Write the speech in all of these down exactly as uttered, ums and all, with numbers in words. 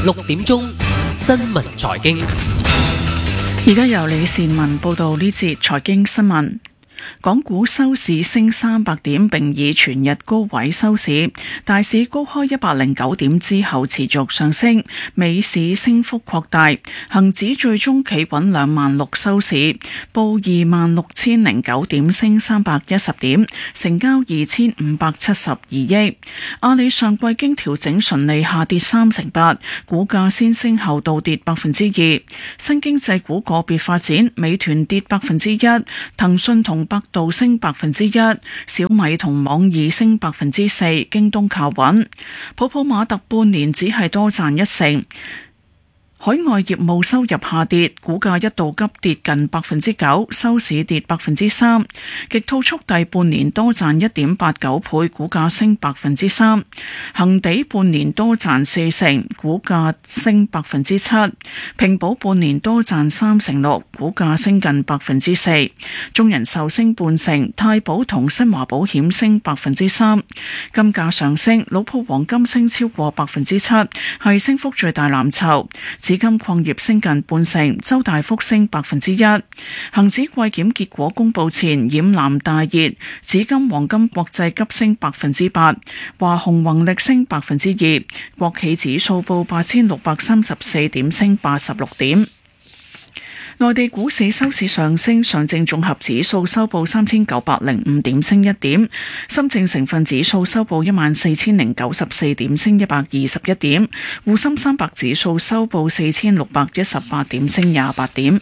六點鐘新聞財經， 而家由李善文報道呢節財經新聞。港股收市升三百點，並以全日高位收市。大市高開一百零九點之後持續上升，尾市升幅擴大，恒指最終企穩兩萬六收市，報二萬六千零九點，升三百一十點，成交二千五百七十二億。阿里上季經調整純利下跌三成八，股價先升後倒跌百分之二。新經濟股個別發展，美團跌百分之一，騰訊同百度升百分之一，小米同網易升百分之四，京東靠穩。泡泡瑪特半年只係多賺一成。海外業務收入下跌，股價一度急跌近百分之九，收市跌百分之三。極兔速遞半年多賺一點八九倍，股價升百分之三。恒地半年多賺四成，股價升百分之七。平保半年多賺三成六，股價升近百分之四。中人壽升半成，太保同新華保險升百分之三。金價上升，老鋪黃金升超過百分之七，係升幅最大藍籌。紫金礦業升近半成，周大福升百分之一。恒指季檢結果公布前，染藍大熱，紫金黃金國際急升百分之八，華虹宏力升百分之二，國企指數報八千六百三十四點，升八十六點。內地股市收市上升，上證綜合指數收報三千九百零五點，升一點；深證成分指數收報一萬四千零九十四點，升一百二十一點；滬深三百指數收報四千六百一十八點，升廿八點。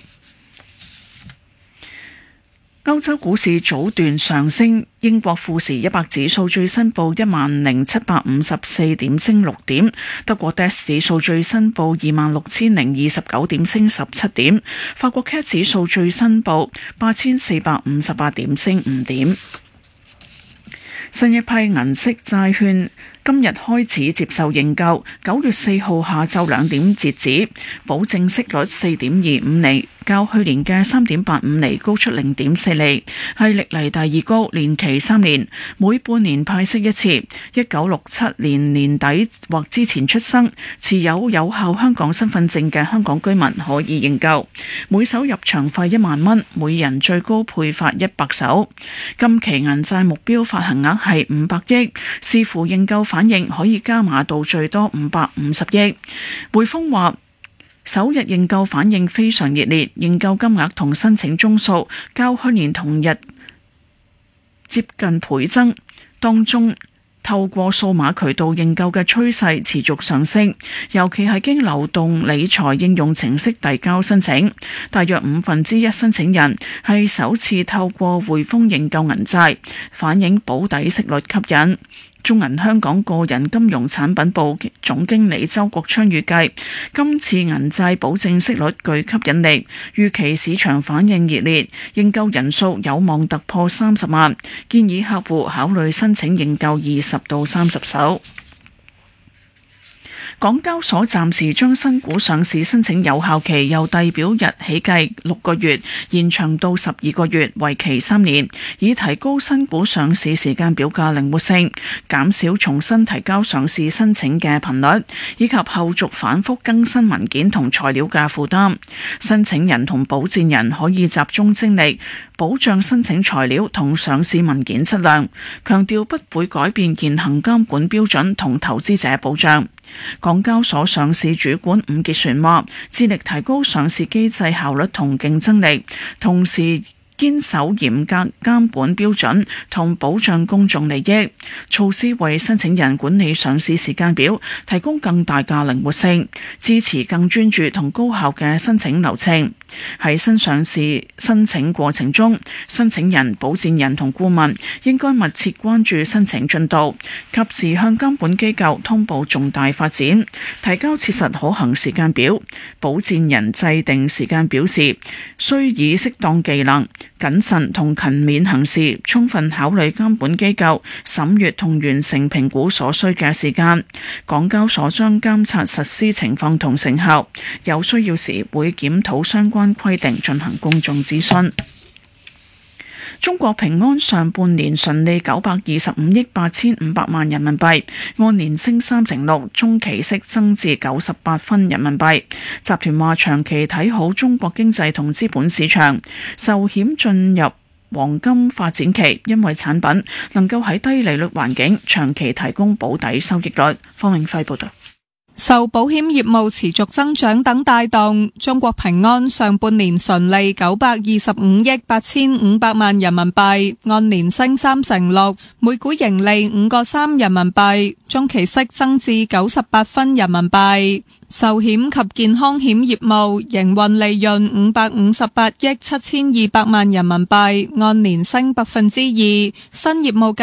歐洲股市早段上升，英國富時一百指數最新報一萬零七百五十四點，升六點；德國 D A X 指數最新報二萬六千零二十九點，升十七點；法國 C A C 指數最新報八千四百五十八點，升五點。新一批銀色債券今日開始接受認購，九月四號下晝兩點截止，保證息率四點二五厘，較去年嘅三點八五厘高出零點四厘，係歷嚟第二高，年期三年，每半年派息一次。一九六七年年底或之前出生、持有有效香港身份證嘅香港居民可以認購，每手入場費一萬蚊，每人最高配發一百手。今期銀債目標發行額係五百億，視乎認購反應可以加碼到最多五百五十億。匯豐話首日認購反應非常熱烈，認購金額同申請宗數較去年同日接近倍增，當中透過數碼渠道認購嘅趨勢持續上升，尤其係經流動理財應用程式遞交申請，大約五分之一申請人係首次透過匯豐認購銀債，反映保底息率吸引。中銀香港個人金融產品部總經理周國昌預計，今次銀債保證息率具吸引力，預期市場反應熱烈，認購人數有望突破三十萬，建議客戶考慮申請認購二十到三十手。港交所暫時將新股上市申請有效期由遞表日起計六個月延長到十二個月，為期三年，以提高新股上市時間表嘅靈活性，減少重新提交上市申請嘅頻率，以及後續反覆更新文件同材料嘅負擔。申請人同保薦人可以集中精力保障申請材料同上市文件質量，強調不會改變現行監管標準同投資者保障。港交所上市主管伍潔璇話，致力提高上市機制效率同競爭力，同時堅守嚴格監管標準同保障公眾利益，措施為申請人管理上市時間表提供更大嘅靈活性，支持更專注同高效嘅申請流程。喺新上市申請過程中，申請人、保薦人同顧問應該密切關注申請進度，及時向監管機構通報重大發展，提交切實可行時間表。保薦人制定時間表時，需以適當技能、謹慎同勤勉行事，充分考慮監管機構審閱同完成評估所需嘅時間。港交所將監察實施情況同成效，有需要時會檢討相關規定，進行公眾諮詢。 中國平安上半年純利九百二十五億八千五百萬人民幣，按年升三成六，中期息增至九十八分人民幣。集團話長期睇好中國經濟同資本市場，壽險進入黃金發展期，因為產品能夠喺低利率環境長期提供保底收益率。方永輝報道。 受保險業務持續增長等帶動，中國平安上半年純利九百二十五億八千五百萬人民幣，按年升三成六，每股盈利五個三人民幣，中期息增至九十八分人民幣。壽險及健康險業務營運利潤五百五十八億七千二百萬人民幣，按年升百分之二，新業務